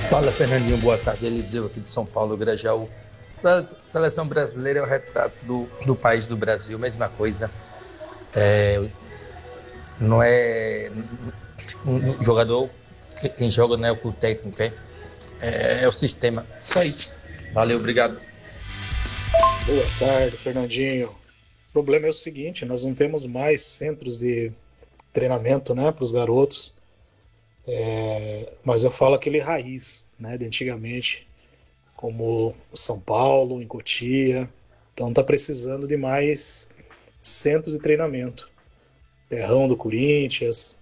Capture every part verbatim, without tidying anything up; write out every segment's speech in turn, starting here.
Fala, Fernandinho, boa tarde. Eliseu aqui de São Paulo, Grajaú. Se- Seleção brasileira é o retrato do, do país do Brasil, mesma coisa. É, não é um jogador, quem joga não é o que o técnico é, é, é o sistema. Só isso. Valeu, obrigado. Boa tarde, Fernandinho. O problema é o seguinte, nós não temos mais centros de treinamento, né, para os garotos. É, mas eu falo aquele raiz, né, de antigamente, como São Paulo, em Cotia. Então tá precisando de mais centros de treinamento. Terrão do Corinthians,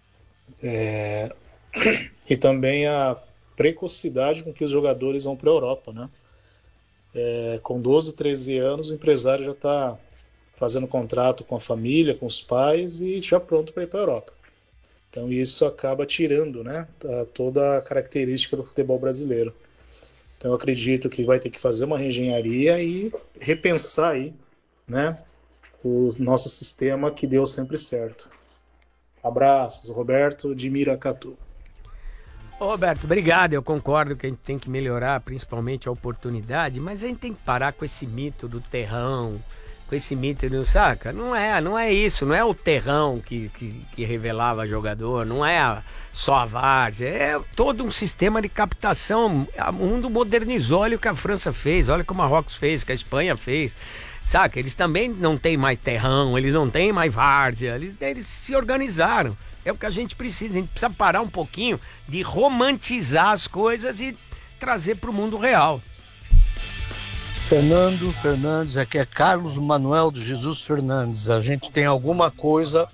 e também a precocidade com que os jogadores vão para a Europa, né? É, com doze, treze anos, o empresário já está fazendo contrato com a família, com os pais e já pronto para ir para a Europa. Então isso acaba tirando, né, toda a característica do futebol brasileiro. Então eu acredito que vai ter que fazer uma reengenharia e repensar aí, né, o nosso sistema que deu sempre certo. Abraços, Roberto de Miracatu. Ô, Roberto, obrigado. Eu concordo que a gente tem que melhorar, principalmente a oportunidade, mas a gente tem que parar com esse mito do terrão, com esse mito do saca. Não é, não é isso, não é o terrão que, que, que revelava jogador, não é a, só a várzea, é todo um sistema de captação. O mundo modernizou, olha o que a França fez, olha o que o Marrocos fez, o que a Espanha fez. Saca? Eles também não têm mais terrão, eles não têm mais várzea, eles, eles se organizaram. É o que a gente precisa, a gente precisa parar um pouquinho de romantizar as coisas e trazer para o mundo real. Fernando Fernandes, aqui é Carlos Manuel de Jesus Fernandes. A gente tem alguma coisa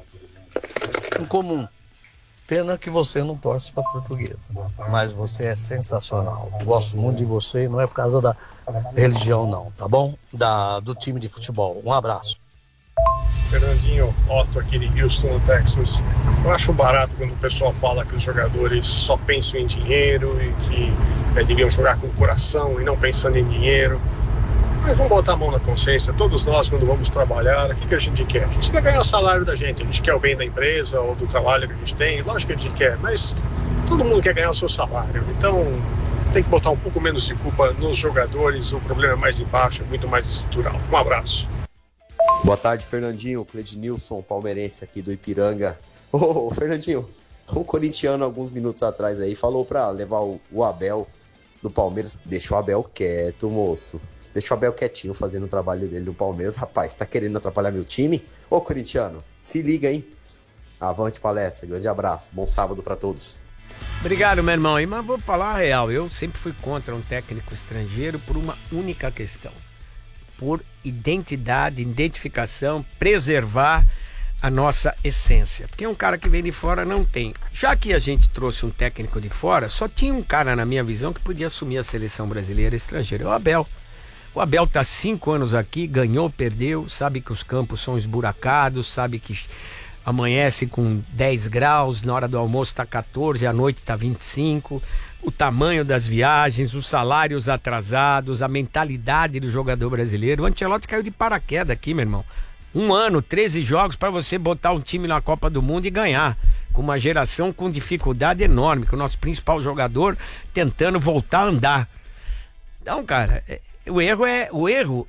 em comum. Pena que você não torce para Portuguesa, mas você é sensacional. Gosto muito de você e não é por causa da religião não, tá bom? Da, do time de futebol. Um abraço. Fernandinho, Otto aqui de Houston, Texas. Eu acho barato quando o pessoal fala que os jogadores só pensam em dinheiro e que é, deviam jogar com o coração e não pensando em dinheiro. Mas vamos botar a mão na consciência. Todos nós, quando vamos trabalhar, o que, que a gente quer? A gente quer ganhar o salário da gente, a gente quer o bem da empresa ou do trabalho que a gente tem. Lógico que a gente quer, mas todo mundo quer ganhar o seu salário. Então tem que botar um pouco menos de culpa nos jogadores. O problema é mais embaixo, é muito mais estrutural. Um abraço. Boa tarde, Fernandinho. Clednilson, palmeirense aqui do Ipiranga. Ô, oh, Fernandinho, um corintiano alguns minutos atrás aí falou pra levar o, o Abel do Palmeiras. Deixa o Abel quieto, moço. Deixa o Abel quietinho fazendo o trabalho dele no Palmeiras. Rapaz, tá querendo atrapalhar meu time? Ô, corintiano, se liga, hein? Avante palestra, grande abraço. Bom sábado pra todos. Obrigado, meu irmão. Mas vou falar a real, eu sempre fui contra um técnico estrangeiro por uma única questão. Por identidade, identificação, preservar a nossa essência. Porque um cara que vem de fora não tem. Já que a gente trouxe um técnico de fora, só tinha um cara, na minha visão, que podia assumir a seleção brasileira estrangeira, o Abel. O Abel está cinco anos aqui, ganhou, perdeu, sabe que os campos são esburacados, sabe que amanhece com dez graus, na hora do almoço está quatorze, à noite está vinte e cinco. O tamanho das viagens, os salários atrasados, a mentalidade do jogador brasileiro. O Ancelotti caiu de paraquedas aqui, meu irmão. Um ano, treze jogos para você botar um time na Copa do Mundo e ganhar. Com uma geração com dificuldade enorme, com o nosso principal jogador tentando voltar a andar. Então, cara, o erro é... O erro...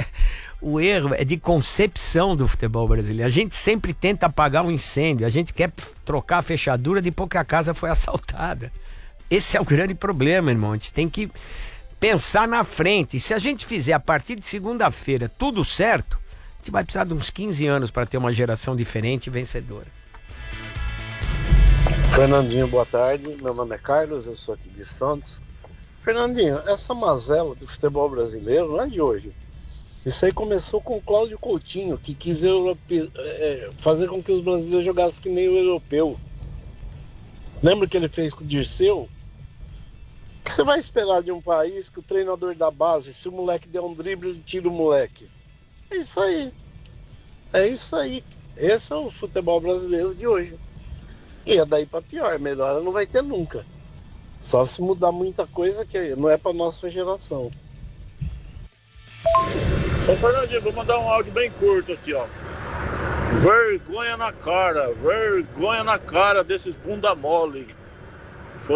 O erro é de concepção do futebol brasileiro. A gente sempre tenta apagar um incêndio. A gente quer trocar a fechadura depois que a casa foi assaltada. Esse é o grande problema, irmão. A gente tem que pensar na frente. E se a gente fizer a partir de segunda-feira tudo certo, a gente vai precisar de uns quinze anos para ter uma geração diferente e vencedora. Fernandinho, boa tarde. Meu nome é Carlos, eu sou aqui de Santos. Fernandinho, essa mazela do futebol brasileiro não é de hoje. Isso aí começou com o Cláudio Coutinho, que quis europe... é, fazer com que os brasileiros jogassem que nem o europeu. Lembra que ele fez com o Dirceu? O que você vai esperar de um país que o treinador da base, se o moleque der um drible, ele tira o moleque? É isso aí. É isso aí. Esse é o futebol brasileiro de hoje. E é daí pra pior. Melhor não vai ter nunca. Só se mudar muita coisa que não é pra nossa geração. Ô Fernandinho, vou mandar um áudio bem curto aqui, ó. Vergonha na cara, vergonha na cara desses bunda mole.